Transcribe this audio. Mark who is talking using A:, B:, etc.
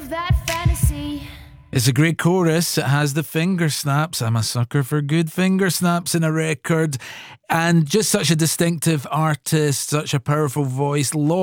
A: of that fantasy.
B: It's a great chorus. It has the finger snaps. I'm a sucker for good finger snaps in a record. And just such a distinctive artist, such a powerful voice.